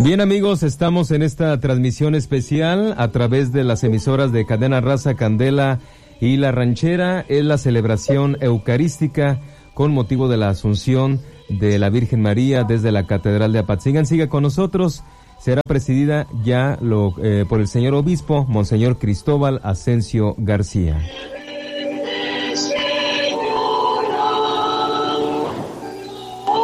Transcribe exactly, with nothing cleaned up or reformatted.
Bien, amigos, estamos en esta transmisión especial a través de las emisoras de Cadena Raza, Candela y La Ranchera. Es la celebración eucarística con motivo de la Asunción de la Virgen María desde la Catedral de Apatzingán. Siga con nosotros. Será presidida ya lo, eh, por el señor obispo, Monseñor Cristóbal Asensio García.